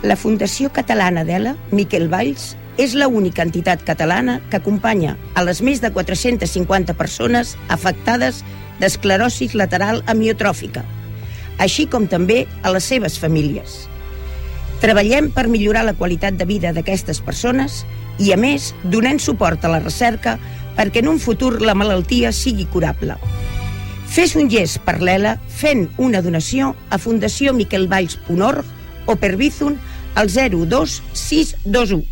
La Fundació Catalana d'ELA, Miquel Valls, és l'única entitat catalana que acompanya a les més de 450 persones afectades d'esclerosi lateral amiotròfica, així com també a les seves famílies. Treballem per millorar la qualitat de vida d'aquestes persones i, a més, donem suport a la recerca perquè en un futur la malaltia sigui curable. Fes un gest per l'ELA fent una donació a fundacionmiquelvalls.org o per Bizum al 02621.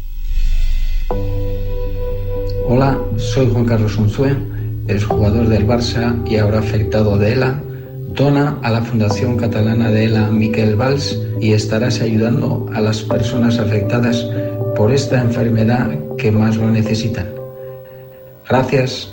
Hola, soy Juan Carlos Unzué, el jugador del Barça y ahora afectado de ELA. Dona a la Fundación Catalana de ELA Miquel Valls y estarás ayudando a las personas afectadas por esta enfermedad que más lo necesitan. Gracias.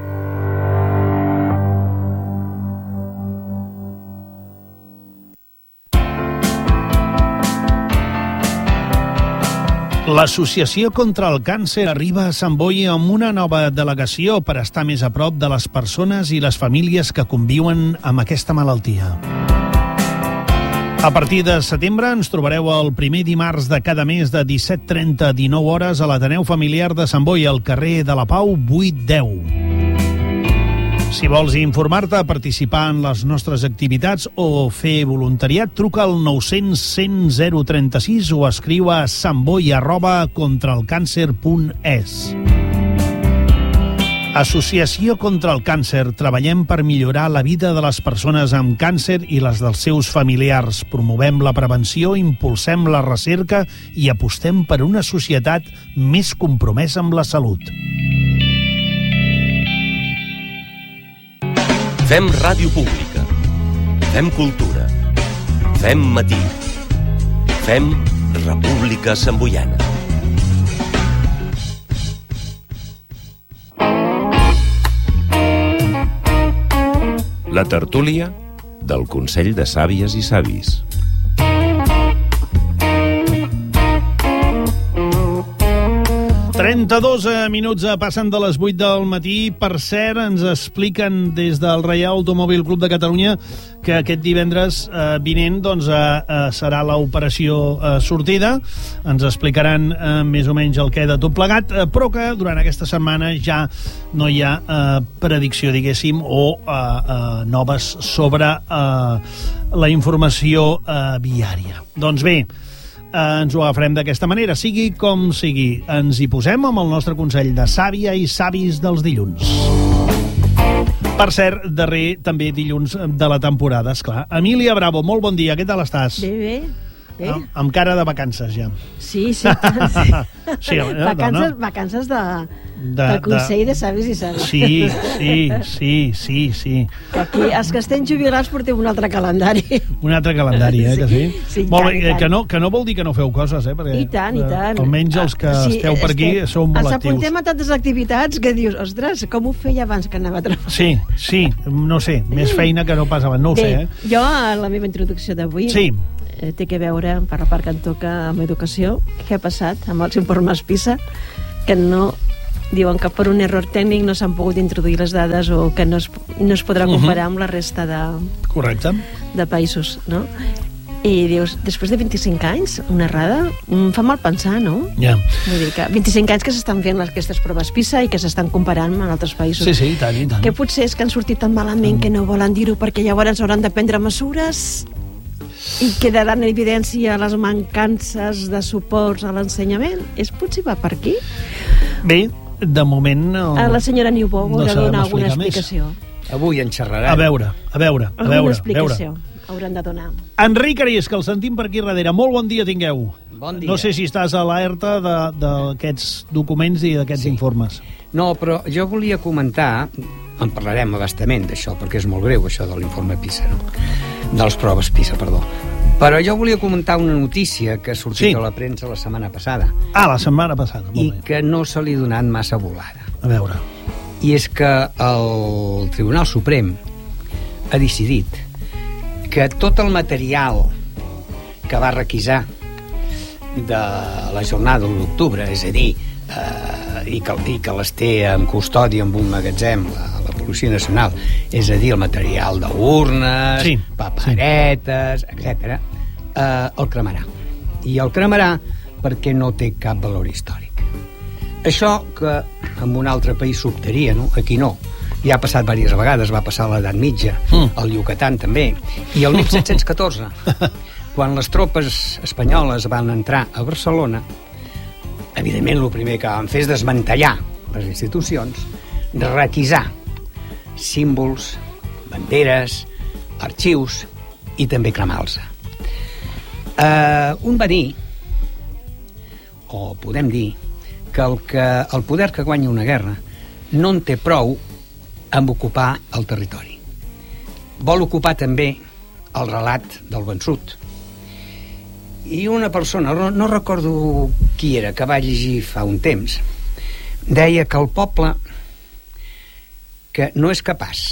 L'Associació contra el Càncer arriba a Sant Boi amb una nova delegació per estar més a prop de les persones i les famílies que conviuen amb aquesta malaltia. A partir de setembre ens trobareu el primer dimarts de cada mes de 17:30 a 19 hores a l'Ateneu Familiar de Sant Boi, al carrer de la Pau 810. Si vols informar-te, participar en les nostres activitats o fer voluntariat, truca al 900 100 036 o escriu a santboi@contraelcàncer.es. Associació contra el Càncer. Treballem per millorar la vida de les persones amb càncer i les dels seus familiars. Promovem la prevenció, impulsem la recerca i apostem per una societat més compromesa amb la salut. Fem ràdio pública. Fem cultura. Fem matí. Fem República Santboiana. La tertúlia del Consell de Sàvies i Savis. Trenta-dos minuts passen de les 8 del matí. Per cert, ens expliquen des del Reial Automòbil Club de Catalunya que aquest divendres vinent serà l'operació sortida. Ens explicaran més o menys el que de tot plegat, però que durant aquesta setmana ja no hi ha predicció, diguéssim, o noves sobre la informació viària. Doncs bé, ens ho agafarem d'aquesta manera, sigui com sigui. Ens hi posem amb el nostre Consell de Sàvia i Savis dels dilluns. Per cert, darrer també dilluns de la temporada, esclar. Emília Bravo, molt bon dia, què tal estàs? Bé, bé. Amb cara de vacances, ja. Sí. Sí, vacances del Consell de Savis i Savis. Sí. Aquí, els que estem jubilats portem un altre calendari. Un altre calendari, que sí? Sí, molt bé, que no vol dir que no feu coses, perquè I tant. Almenys els que esteu per aquí sou molt actius. Ens apuntem a tantes activitats que dius, ostres, com ho feia abans que anava a treballar? Sí, no sé, més feina que no pas abans, no ho sé. Jo, a la meva introducció d'avui, té que veure, per la part que em toca amb educació, què ha passat amb els informes PISA, que no diuen que per un error tècnic no s'han pogut introduir les dades o que no es podrà comparar amb la resta de països, no? I dius, després de 25 anys, una errada, fa mal pensar, no? Ja. Vull dir que 25 anys que s'estan fent aquestes proves PISA i que s'estan comparant amb altres països. Sí, i tant. Que potser és que han sortit tan malament que no volen dir-ho perquè llavors hauran de prendre mesures i quedaran en evidència les mancances de suports a l'ensenyament. Potser va per aquí? Bé, de moment la senyora Niubó haurà de donar alguna explicació. Avui en xerrarà. A veure. Alguna explicació hauran de donar. Enric Arias, que el sentim per aquí darrere. Molt bon dia tingueu. Bon dia. No sé si estàs alerta d'aquests documents i d'aquests informes. No, però jo volia comentar, en parlarem a bastament d'això, perquè és molt greu això de l'informe PISA, no? De les proves PISA, perdó. Però jo volia comentar una notícia que ha sortit a la premsa la setmana passada. La setmana passada, molt bé. I que no se li ha donat massa volada. A veure. I és que el Tribunal Suprem ha decidit que tot el material que va requisar de la jornada de l'octubre, és a dir, i que les té en custòdia en un magatzem, la Policia Nacional, és a dir, el material d'urnes, paperetes, etc., el cremarà. i el cremarà perquè no té cap valor històric. Això que en un altre país s'optaria, no? Aquí no. Ja ha passat diverses vegades, va passar a l'edat mitja, al Yucatán també, i el 1714, quan les tropes espanyoles van entrar a Barcelona, evidentment el primer que van fer és desmantellar les institucions, requisar símbols, banderes, arxius i també cremar-los. Un va dir, o podem dir, que el poder que guanya una guerra no en té prou amb ocupar el territori. Vol ocupar també el relat del vençut. I una persona, no recordo qui era, que va llegir fa un temps, deia que el poble que no és capaç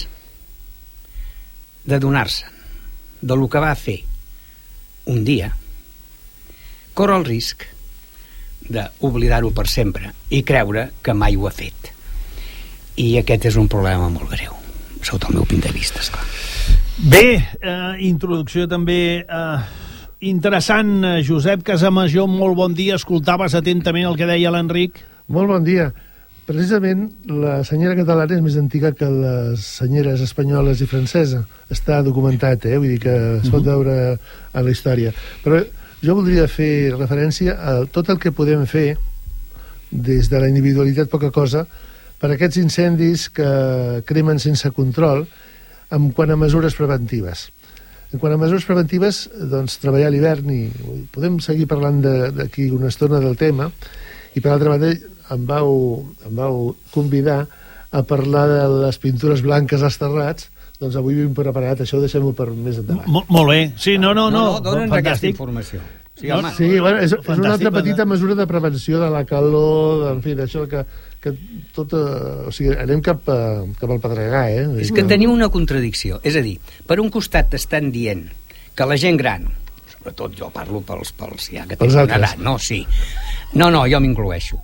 de donar-se de lo que va fer un dia, corre el risc d'oblidar-ho per sempre i creure que mai ho ha fet. I aquest és un problema molt greu, sota el meu punt de vista, esclar. Bé, introducció també interessant. Josep Casamajor, molt bon dia. Escoltaves atentament el que deia l'Enric? Molt bon dia. Precisament la senyera catalana és més antiga que les senyeres espanyoles i francesa. Està documentat, vull dir que es pot veure a la història. Però jo voldria fer referència a tot el que podem fer des de la individualitat, poca cosa, per aquests incendis que cremen sense control en quant a mesures preventives. En quant a mesures preventives, doncs treballar a l'hivern, i podem seguir parlant d'aquí una estona del tema, i per altra banda em vau convidar a parlar de les pintures blanques als terrats. Doncs avui hem preparat, això ho deixem-ho per més endavant. Molt bé, sí, no, dona'ns aquesta informació. Sí, home. Sí, bueno, és una altra petita mesura de prevenció de la calor, en fi, d'això que tot... o sigui, anem cap al Pedregà, És que teniu una contradicció. És a dir, per un costat t'estan dient que la gent gran, sobretot jo parlo pels ja que tenen una edat, no, sí. No, jo m'incloeixo.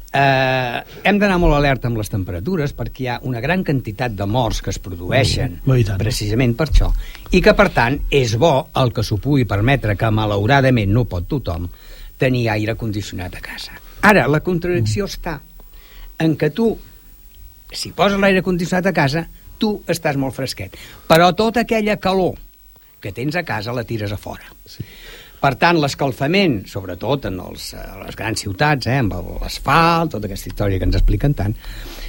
Hem d'anar molt alerta amb les temperatures perquè hi ha una gran quantitat de morts que es produeixen precisament per això, i que per tant és bo el que s'ho pugui permetre, que malauradament no pot tothom, tenir aire condicionat a casa. Ara, la contradicció està en que tu, si poses l'aire condicionat a casa, tu estàs molt fresquet, però tota aquella calor que tens a casa la tires a fora. Sí. Per tant, l'escalfament, sobretot en les grans ciutats, amb l'asfalt, tota aquesta història que ens expliquen tant,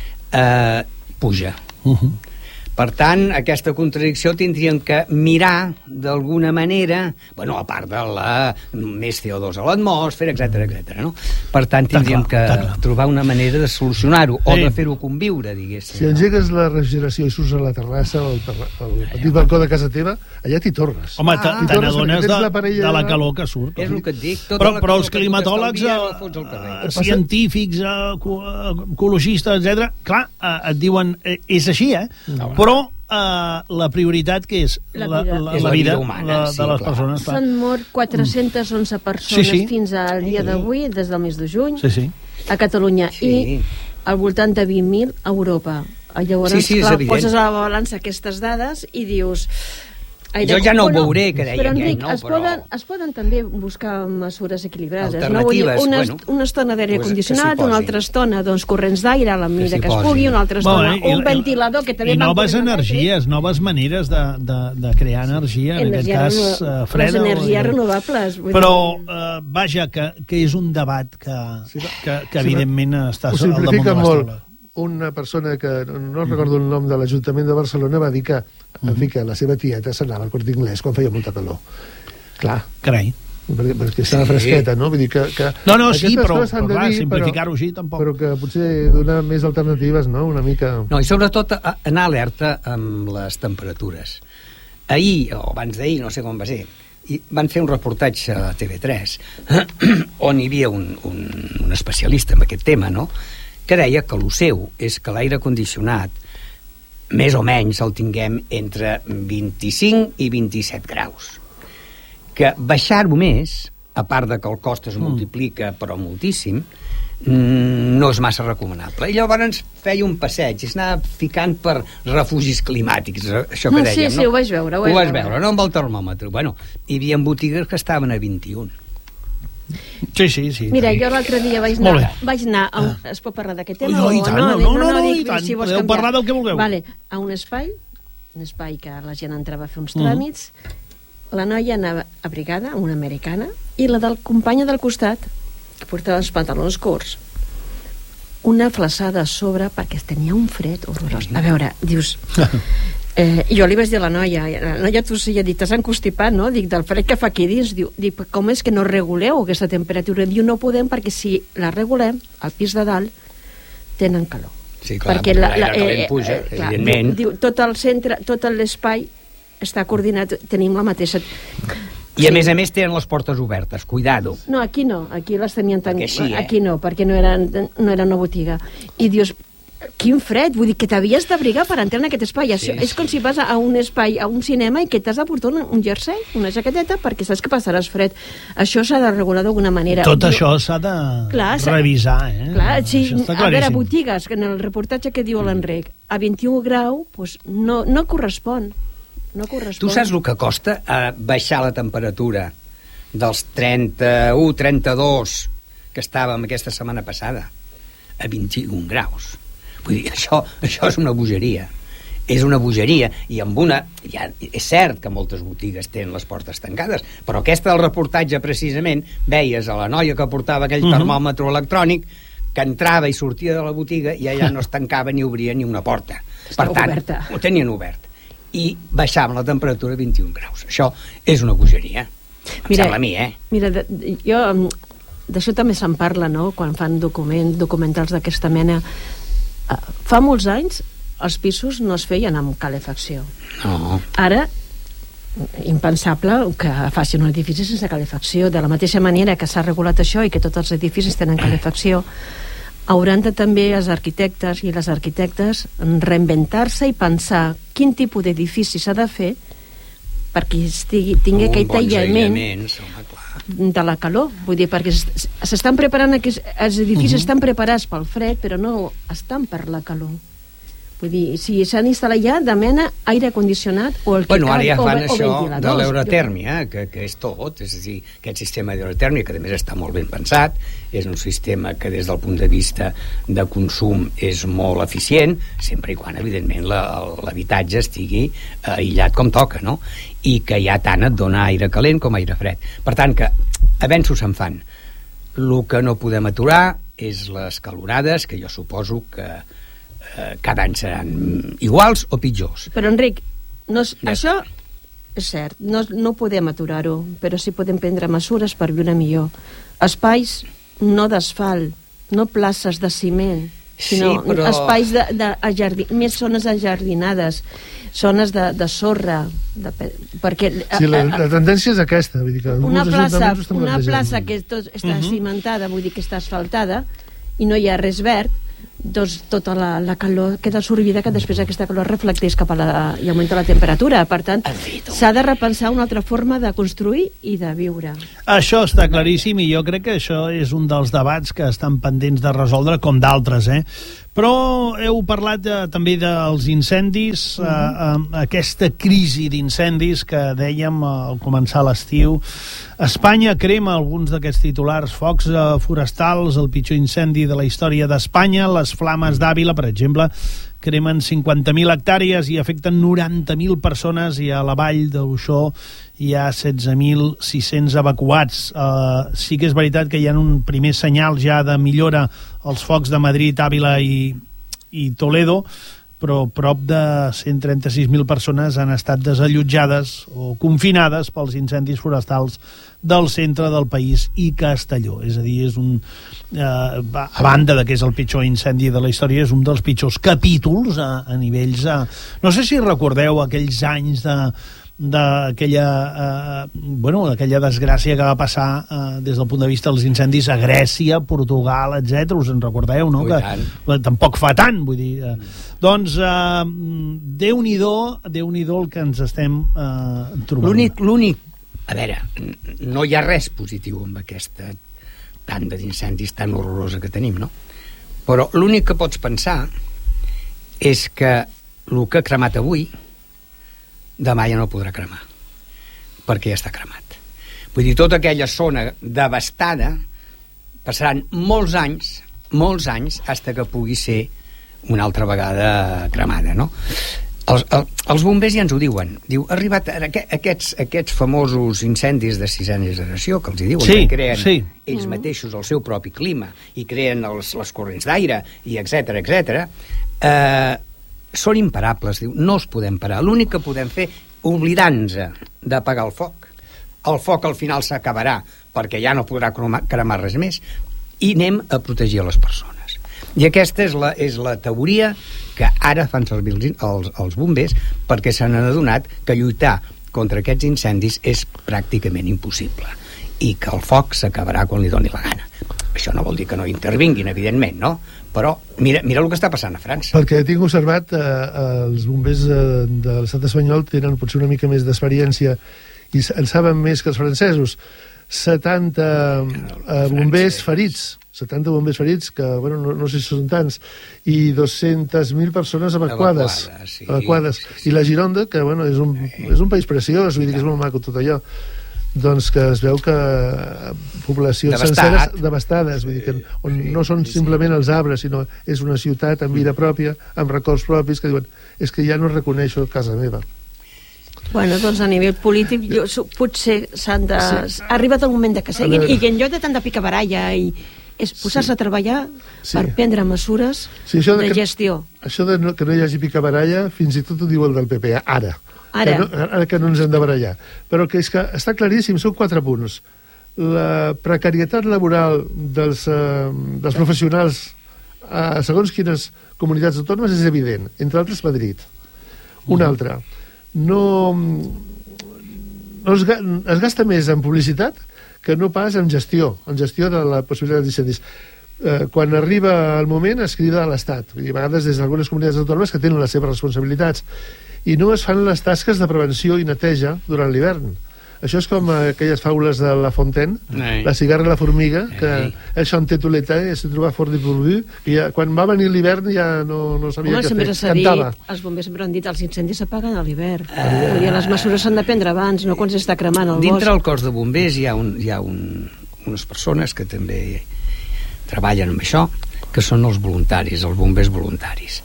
puja. Per tant, aquesta contradicció tindríem que mirar d'alguna manera, bueno, a part de més CO2 a l'atmosfera, etc., no? Per tant, tindríem que trobar una manera de solucionar-ho, o de fer-ho conviure, diguéssim. Si engegues la refrigeració i surts a la terrassa o al petit balcó de casa teva, allà t'hi tornes. Home, te n'adones de la calor que surt. És el que et dic. Però els climatòlegs, científics, ecologistes, etc., clar, et diuen, és així, però la prioritat que és la vida humana, de les persones. S'han mort 411 persones fins al dia d'avui, des del mes de juny, a Catalunya, i al voltant de 20.000 a Europa. Llavors, clar, poses a la balança aquestes dades i dius... Jo ja no ho veuré, que deia aquell, no? Es poden també buscar mesures equilibrades. Alternatives, una estona d'aire condicionat, una altra estona corrents d'aire a la mida que es pugui, una altra estona un ventilador que també... I noves energies, noves maneres de crear energia, en aquest cas freda. Les energies renovables. Però, vaja, que és un debat que evidentment està al damunt de la taula. Una persona que no recordo el nom de l'Ajuntament de Barcelona va dir que, en fi, que la seva tieta s'anava al Corte Inglés quan feia molta calor. Clar. Carai. Perquè estava fresqueta, no? Vull dir que no, sí, però simplificar-ho així tampoc. Però que potser donar més alternatives, no? Una mica... No, i sobretot anar alerta amb les temperatures. Ahir, o abans d'ahir, no sé com va ser, van fer un reportatge a TV3 on hi havia un especialista en aquest tema, no?, que deia que el seu és que l'aire condicionat més o menys el tinguem entre 25 i 27 graus. Que baixar-ho més, a part de que el cost es multiplica però moltíssim, no és massa recomanable. I llavors feia un passeig, es anava ficant per refugis climàtics, això que dèiem, no? Sí, ho vaig veure. Ho vaig veure, no amb el termòmetre. Bueno, hi havia botigues que estaven a 21. Sí. Mira, jo l'altre dia vaig anar a un... Es pot parlar d'aquest tema? No, i tant, i tant. Podeu parlar del que vulgueu. Vale, a un espai que la gent entrava a fer uns tràmits, la noia anava abrigada, una americana, i la del companya del costat, que portava els pantalons curts, una flaçada a sobre perquè tenia un fred horrorós. A veure, dius... jo li vaig dir a la noia, tu sí, ja dic, t'has encostipat, no? Dic, del fred que fa aquí dins. Dic, com és que no reguleu aquesta temperatura? Diu, no podem perquè si la regulem, al pis de dalt, tenen calor. Sí, clar, perquè l'aire calent puja, evidentment. Diu, tot el centre, tot l'espai està coordinat, tenim la mateixa... I a més tenen les portes obertes, cuidado. No, aquí no, aquí les tenien tan... Sí, aquí no, perquè no era una botiga. I dius, quin fred, vull dir que t'havies d'abrigar per entrar en aquest espai. Sí. És com si vas a un espai, a un cinema, i que t'has de portar un jersei, una jaqueteta, perquè saps que passaràs fred. Això s'ha de regular d'alguna manera. Tot això s'ha de revisar, Clar, sí, a veure, botigues, que en el reportatge que diu l'Enric, a 21 graus, doncs no correspon. Tu saps el que costa baixar la temperatura dels 31, 32 que estàvem aquesta setmana passada a 21 graus? Vull dir, això és una bogeria. És una bogeria, i amb una... Ja, és cert que moltes botigues tenen les portes tancades, però aquesta del reportatge, precisament, veies a la noia que portava aquell termòmetre electrònic que entrava i sortia de la botiga i allà no es tancava ni obria ni una porta. Per tant, ho tenien obert. I baixaven la temperatura a 21 graus. Això és una bogeria. Em sembla a mi, Mira, jo... D'això també se'n parla, no?, quan fan documentals d'aquesta mena. Fa molts anys els pisos no es feien amb calefacció. No. Ara, impensable que facin un edifici sense calefacció. De la mateixa manera que s'ha regulat això i que tots els edificis tenen calefacció, hauran de també els arquitectes i les arquitectes reinventar-se i pensar quin tipus d'edifici s'ha de fer perquè tingui aquest aïllament de la calor. Vull dir, perquè s'estan preparant, els edificis estan preparats pel fred, però no estan per la calor. Vull dir, si s'han instal·lat ja de mena aire condicionat o el que ara ja fan això de l'eurotèrmia, que és tot, és a dir, aquest sistema d'eurotèrmia, que a més està molt ben pensat, és un sistema que des del punt de vista de consum és molt eficient, sempre i quan, evidentment, l'habitatge estigui aïllat com toca, no? I que ja tant et dona aire calent com aire fred. Per tant, que avenços se'n fan. El que no podem aturar és les calorades, que jo suposo que cada any seran iguals o pitjors. Però, Enric, això és cert, no podem aturar-ho, però sí podem prendre mesures per viure millor. Espais no d'asfalt, no places de ciment, sinó espais més zones enjardinades, zones de sorra, perquè... Sí, la tendència és aquesta, vull dir que una plaça que està cimentada, vull dir que està asfaltada, i no hi ha res verd, doncs tota la calor queda absorbida, que després aquesta calor reflecteix cap i augmenta la temperatura. Per tant, s'ha de repensar una altra forma de construir i de viure. Això està claríssim, i jo crec que això és un dels debats que estan pendents de resoldre, com d'altres, Però heu parlat també dels incendis, aquesta crisi d'incendis que dèiem al començar l'estiu. Espanya crema alguns d'aquests titulars: focs forestals, el pitjor incendi de la història d'Espanya. Les flames d'Àvila, per exemple, cremen 50.000 hectàrees i afecten 90.000 persones, i a la vall d'Uixó hi ha 16.600 evacuats. Sí que és veritat que hi ha un primer senyal ja de millora als focs de Madrid, Àvila i Toledo, però prop de 136.000 persones han estat desallotjades o confinades pels incendis forestals del centre del país i Castelló. És a dir, és a banda de que és el pitjor incendi de la història, és un dels pitjors capítols a nivells... No sé si recordeu aquells anys d'aquella desgràcia que va passar des del punt de vista dels incendis a Grècia, Portugal, etc. Us en recordeu, no? Que tampoc fa tant, vull dir. Doncs Déu-n'hi-do el que ens estem trobant. L'únic, a veure, no hi ha res positiu amb aquesta tanda d'incendis tan horrorosa que tenim, no? Però l'únic que pots pensar és que el que ha cremat avui demà ja no podrà cremar, perquè ja està cremat. Vull dir, tota aquella zona devastada passaran molts anys fins que pugui ser una altra vegada cremada, no? Els bombers ja ens ho diuen. Diu, ha arribat aquests famosos incendis de 6a generació, que els hi diuen, que creen ells mateixos el seu propi clima i creen les corrents d'aire, i etcètera, són imparables, diu, no els podem parar. L'únic que podem fer, oblidant-nos d'apagar el foc al final s'acabarà, perquè ja no podrà cremar res més, i anem a protegir les persones. I aquesta és la teoria que ara fan servir els bombers, perquè s'han adonat que lluitar contra aquests incendis és pràcticament impossible i que el foc s'acabarà quan li doni la gana. Això no vol dir que no intervinguin, evidentment, no? Però mira el que està passant a França. Perquè tinc observat, els bombers de l'estat espanyol tenen potser una mica més d'experiència i en saben més que els francesos. 70 bombers ferits, que, bueno, no sé si són tants, i 200.000 persones evacuades. Sí. I la Gironda, que, bueno, és un país preciós, vull dir que és molt maco tot allò, doncs que es veu que poblacions senceres devastades, vull dir que on no són simplement els arbres, sinó és una ciutat amb vida pròpia, amb records propis, que diuen, és que ja no reconeixo casa meva. Bueno, doncs a nivell polític potser s'han de... Ha arribat el moment de que seguin i que en lloc de tant de picabaralla és posar-se a treballar per prendre mesures de gestió. Això de que no hi hagi picabaralla fins i tot ho diu el del PP, ara que no ens hem de barallar, però que és que està claríssim, són 4 punts. La precarietat laboral dels professionals segons quines comunitats autònomes és evident, entre altres Madrid. Un altre, es gasta més en publicitat que no pas en gestió de la possibilitat d'incendis. Quan arriba el moment es crida a l'Estat, i a vegades des d'algunes comunitats autònomes que tenen les seves responsabilitats, i no es fan les tasques de prevenció i neteja durant l'hivern. Això és com aquelles faules de La Fontaine, la cigarra i la formiga, que ell chantait tout l'été et se trouvait fort dépourvu, i quan va venir l'hivern ja no sabia què fer, cantava. Els bombers sempre han dit els incendis s'apaguen a l'hivern. Les mesures s'han de prendre abans, no quan s'està cremant el bosc. Dintre el cos de bombers hi ha unes persones que també treballen amb això, que són els voluntaris, els bombers voluntaris.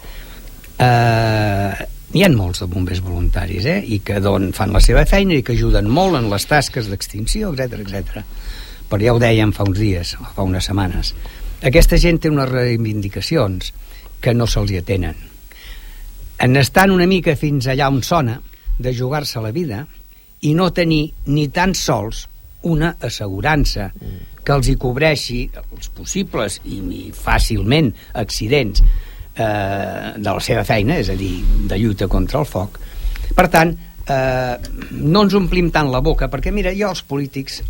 Hi ha molts de bombers voluntaris, i que fan la seva feina i que ajuden molt en les tasques d'extinció, etc. Però ja ho dèiem fa uns dies, fa unes setmanes. Aquesta gent té unes reivindicacions que no se'ls hi atenen. En estar una mica fins allà on sona, de jugar-se la vida, i no tenir ni tan sols una assegurança que els hi cobreixi els possibles i fàcilment accidents de la seva feina, és a dir, de lluita contra el foc. Per tant, no ens omplim tant la boca, perquè mira, jo els polítics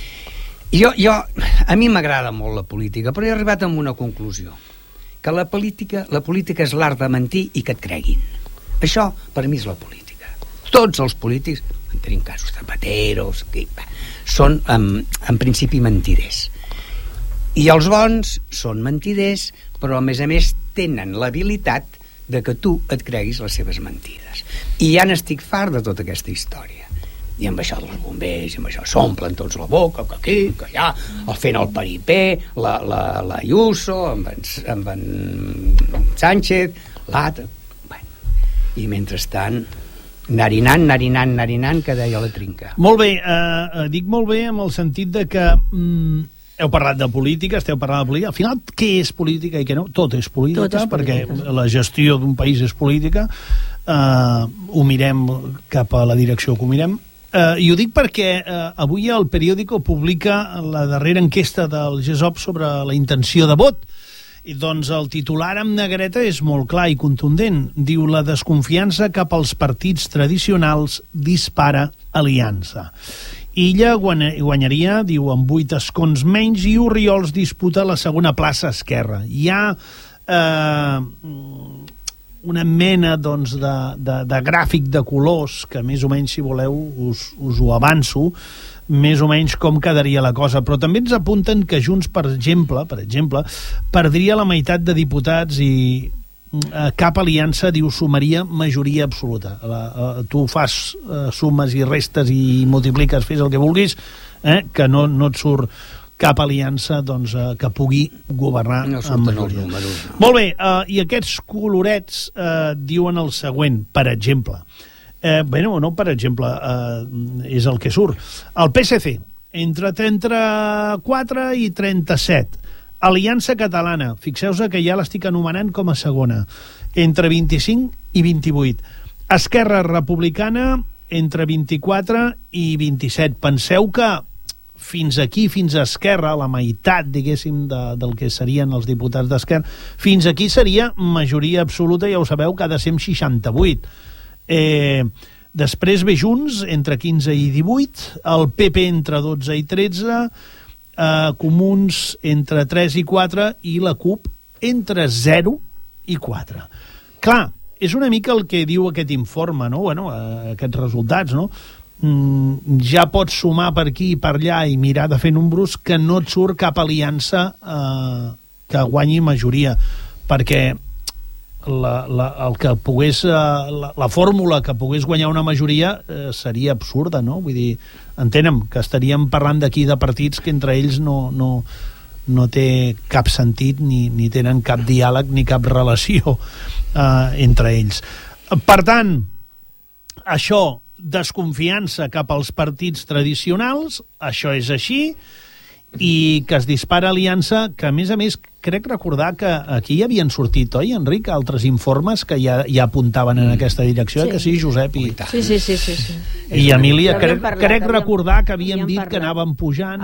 a mi m'agrada molt la política, però he arribat a una conclusió, que la política és l'art de mentir i que et creguin. Això per mi és la política. Tots els polítics, en tenim casos Zapateros, són en principi mentiders, i els bons són mentiders, però a més tenen l'habilitat de que tu et creguis les seves mentides. I ja n'estic fart de tota aquesta història. I amb això dels bombers, i amb això s'omplen tots la boca, que aquí, que allà, fent el paripé, la Ayuso, amb en Sánchez, l'altre... I mentrestant, narinant, que deia la Trinca. Molt bé, dic molt bé en el sentit de que... Heu parlat de política, esteu parlant de política. Al final, què és política i què no? Tot és política, perquè la gestió d'un país és política. Ho mirem cap a la direcció que ho mirem. I ho dic perquè avui el periòdico publica la darrera enquesta del GESOP sobre la intenció de vot. I doncs el titular amb negreta és molt clar i contundent. Diu: la desconfiança cap als partits tradicionals dispara aliança. Illa guanyaria, diu, amb 8 escons menys, i Oriols disputa la segona plaça esquerra. Hi ha una mena, doncs, de gràfic de colors que més o menys, si voleu, us ho avanço, més o menys com quedaria la cosa. Però també ens apunten que Junts, per exemple, perdria la meitat de diputats i cap aliança, diu, sumaria majoria absoluta. Tu fas sumes i restes i multipliques, fes el que vulguis, que no et surt cap aliança doncs, que pugui governar amb majoria. Molt bé, i aquests colorets diuen el següent, per exemple. Per exemple, és el que surt. El PSC, entre 34 i 37. Aliança Catalana, fixeu-vos que ja l'estic anomenant com a segona, entre 25 i 28. Esquerra Republicana, entre 24 i 27. Penseu que fins aquí, fins a Esquerra, la meitat, diguéssim, del que serien els diputats d'Esquerra, fins aquí seria majoria absoluta, ja ho sabeu, que ha de ser 68. Després ve Junts, entre 15 i 18, el PP entre 12 i 13, Comuns entre 3 i 4 i la CUP entre 0 i 4. Clar, és una mica el que diu aquest informe, no? Aquests resultats, no? Ja pots sumar per aquí i per allà i mirar de fer números que no et surt cap aliança que guanyi majoria, perquè el que pogués la fórmula que pogués guanyar una majoria seria absurda, no? Vull dir, entenem que estaríem parlant d'aquí de partits que entre ells no té cap sentit ni tenen cap diàleg ni cap relació entre ells. Per tant, això, desconfiança cap als partits tradicionals, això és així, i que es dispara aliança, que a més crec recordar que aquí ja havien sortit, oi, Enric, altres informes que ja apuntaven en aquesta direcció, que sí, Josep? Sí. I Emília, crec recordar que havíem dit que anàvem pujant.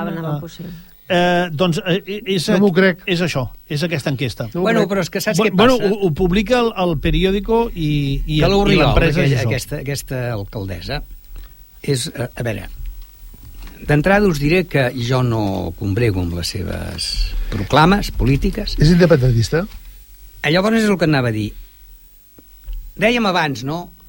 Doncs és això, és aquesta enquesta. Però és que saps què passa? Ho publica el periòdico i l'empresa és això. Aquesta alcaldessa és, a veure, d'entrada us diré que jo no combrego amb les seves proclames polítiques. És independentista? Llavors és el que anava a dir. Dèiem abans,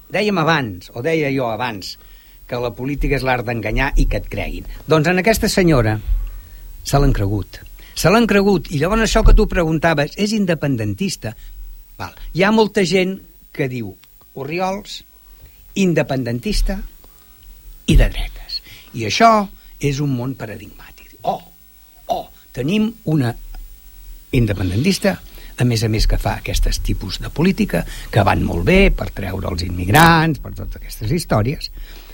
o deia jo abans, que la política és l'art d'enganyar i que et creguin. Doncs en aquesta senyora se l'han cregut. I llavors això que tu preguntaves, és independentista? Val. Hi ha molta gent que diu Orriols, independentista i de dretes. I això és un món paradigmàtic. Tenim una independentista, a més que fa aquests tipus de política, que van molt bé per treure els immigrants, per totes aquestes històries,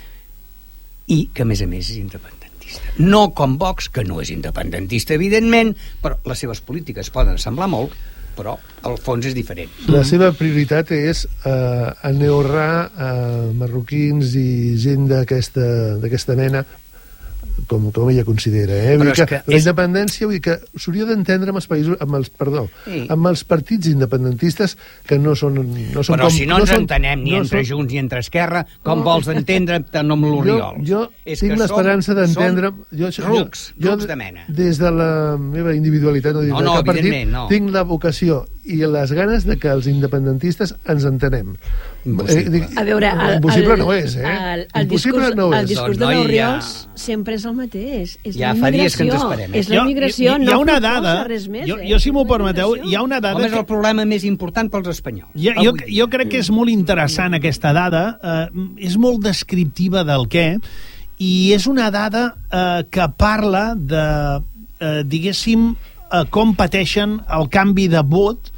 i que a més és independentista. No com Vox, que no és independentista, evidentment, però les seves polítiques poden semblar molt, però al fons és diferent. La seva prioritat és enneorrar marroquins i gent d'aquesta mena, com ella considera, Vull dir que la independència, vull dir que s'hauria d'entendre amb els països, amb els partits independentistes que no són però si no ens entenem ni entre Junts ni entre Esquerra, com vols entendre amb l'Oriol? Jo tinc l'esperança d'entendre rucs de mena. Des de la meva individualitat, tinc la vocació i les ganes de que els independentistes ens entenem. A veure, impossible no és, el discurs de l'Oriols sempre és el mateix. Ja fa dies que ens esperem. És la immigració, no proposa res més. Jo, si m'ho permeteu, hi ha una dada... Com és el problema més important pels espanyols? Jo crec que és molt interessant aquesta dada, és molt descriptiva del què, i és una dada que parla de, diguéssim, com pateixen el canvi de vot.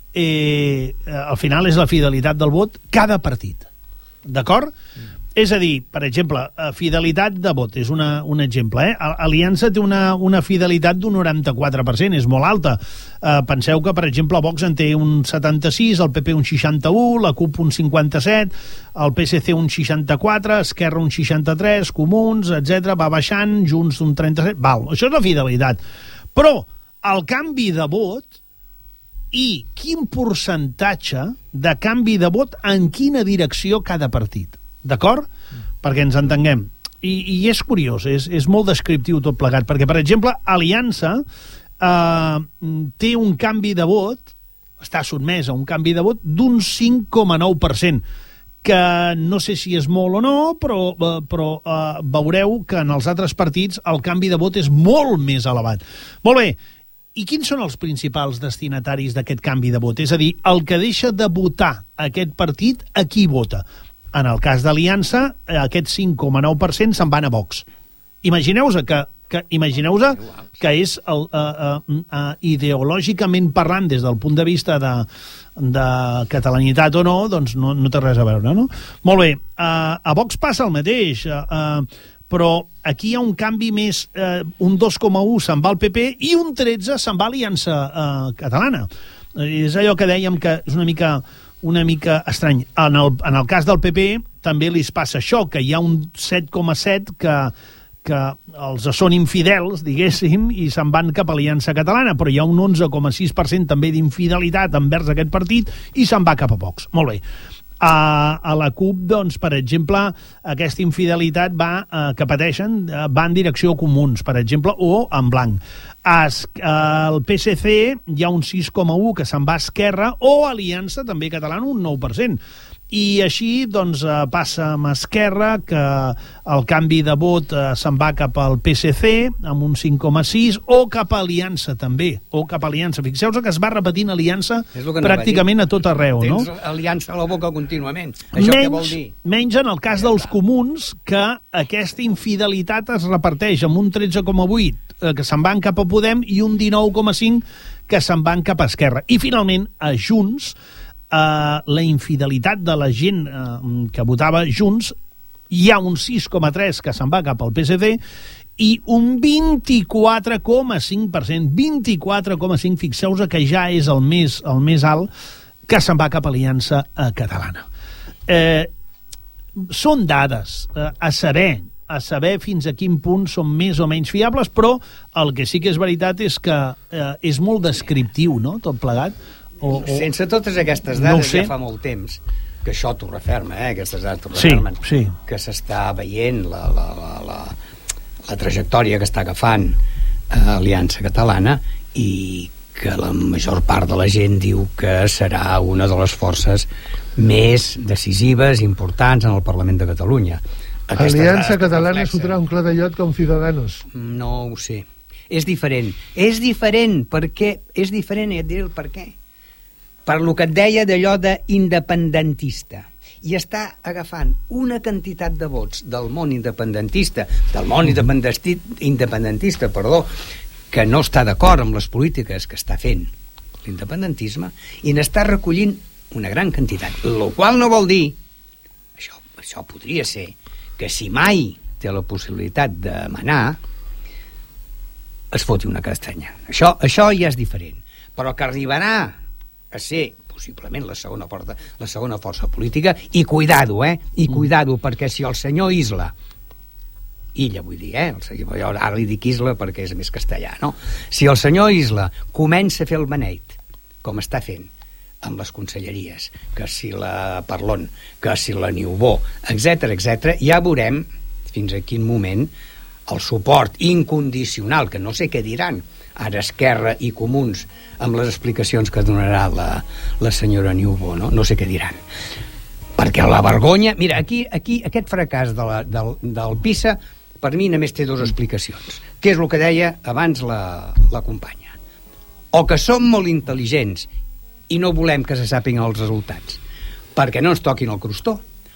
Al final és la fidelitat del vot cada partit, d'acord? És a dir, per exemple, fidelitat de vot és un exemple, Aliança té una fidelitat d'un 94%, és molt alta. Penseu que, per exemple, Vox en té un 76, el PP un 61, la CUP un 57, el PSC un 64, Esquerra un 63, Comuns, etc. Va baixant, Junts un 37... Això és la fidelitat. Però el canvi de vot i quin percentatge de canvi de vot en quina direcció cada partit, d'acord? Perquè ens entenguem. I és curiós, és molt descriptiu tot plegat, perquè, per exemple, Aliança té un canvi de vot, està sotmès a un canvi de vot d'un 5,9%, que no sé si és molt o no, però veureu que en els altres partits el canvi de vot és molt més elevat. Molt bé. I quins són els principals destinataris d'aquest canvi de vot? És a dir, el que deixa de votar aquest partit, a qui vota? En el cas d'Aliança, aquest 5,9% se'n van a Vox. Imagineu-vos que és ideològicament parlant, des del punt de vista de catalanitat o no, doncs no té res a veure, no? Molt bé, a Vox passa el mateix, però aquí hi ha un canvi més, un 2,1 se'n va al PP i un 13 se'n va a Aliança Catalana. És allò que dèiem que és una mica estrany. En el cas del PP també li passa això, que hi ha un 7,7 que els són infidels, diguéssim, i se'n van cap a Aliança Catalana, però hi ha un 11,6% també d'infidelitat envers aquest partit i se'n va cap a Vox. Molt bé. A la CUP, doncs, per exemple, aquesta infidelitat que pateixen va en direcció a Comuns, per exemple, o en blanc. Al PSC hi ha un 6,1 que se'n va a Esquerra, o Aliança, també catalana, un 9%. I així, doncs, passa amb Esquerra, que el canvi de vot se'n va cap al PSC, amb un 5,6, o cap a Aliança, també, o cap a Aliança. Fixeu-vos que es va repetint Aliança pràcticament a tot arreu, no? Tens Aliança a la boca contínuament. Això què vol dir? Menys en el cas dels Comuns, que aquesta infidelitat es reparteix amb un 13,8 que se'n van cap a Podem i un 19,5 que se'n van cap a Esquerra. I, finalment, a Junts, la infidelitat de la gent que votava Junts, hi ha un 6,3 que se'n va cap al PSC i un 24,5%, 24,5%, fixeu-vos que ja és el més alt, que se'n va cap a Aliança Catalana. Són dades a saber fins a quin punt són més o menys fiables, però el que sí que és veritat és que és molt descriptiu, no?, tot plegat. Sense totes aquestes dades ja fa molt temps que això t'ho referma, aquestes dades t'ho refermen, que s'està veient la trajectòria que està agafant Aliança Catalana i que la major part de la gent diu que serà una de les forces més decisives, importants en el Parlament de Catalunya. Aliança Catalana fotrà un clar de llot com Ciudadanos. No ho sé. És diferent, perquè és diferent, i et diré el per què. Per lo que et deia d'allò d'independentista, i està agafant una quantitat de vots del món independentista, que no està d'acord amb les polítiques que està fent l'independentisme, i n'està recollint una gran quantitat, el qual no vol dir, això podria ser, que si mai té la possibilitat de manar, es foti una castanya. Això ja és diferent, però que arribarà a ser possiblement la segona força política, i cuidado, perquè si el senyor Isla, Illa vull dir, ara li dic Isla perquè és més castellà, no? Si el senyor Isla comença a fer el beneit, com està fent amb les conselleries, que si la Parlon, que si la Niubó, etc, ja veurem fins a quin moment el suport incondicional, que no sé què diran ara Esquerra i Comuns amb les explicacions que donarà la senyora Niubó, no sé què diran, perquè la vergonya, mira, aquí aquest fracàs del PISA per mi només té dues explicacions, que és el que deia abans la companya, o que som molt intel·ligents i no volem que se sàpiguen els resultats perquè no ens toquin el crostó,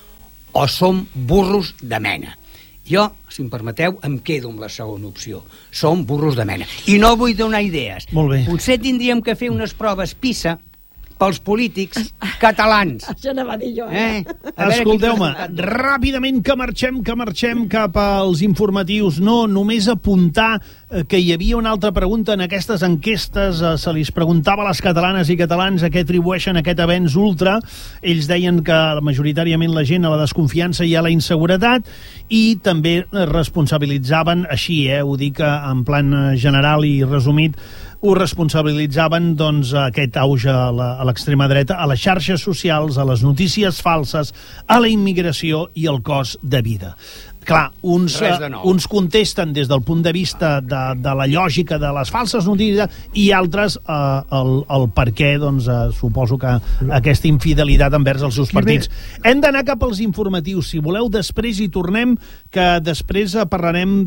o som burros de mena. Jo, si em permeteu, em quedo amb la segona opció. Som burros de mena. I no vull donar idees. Molt bé. Potser tindríem que fer unes proves PISA pels polítics catalans. Això anava a dir jo, Escolteu-me, ràpidament que marxem cap als informatius. No, només apuntar que hi havia una altra pregunta en aquestes enquestes. Se li preguntava a les catalanes i catalans a què atribueixen aquest avenç ultra. Ells deien que majoritàriament la gent a la desconfiança i a la inseguretat, i també responsabilitzaven, així, ho dic en plan general i resumit, ho responsabilitzaven, doncs, aquest auge a l'extrema dreta, a les xarxes socials, a les notícies falses, a la immigració i al cost de vida. Clar, uns contesten des del punt de vista de la lògica de les falses notícies i altres el per què, doncs, suposo que aquesta infidelitat envers els seus partits. Hem d'anar cap als informatius. Si voleu, després hi tornem, que després parlarem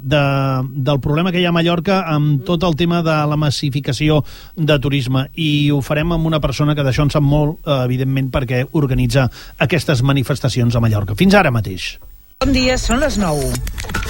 del problema que hi ha a Mallorca amb tot el tema de la massificació de turisme, i ho farem amb una persona que d'això en sap molt, evidentment, perquè organitza aquestes manifestacions a Mallorca. Fins ara mateix. Bon dia, són les 9.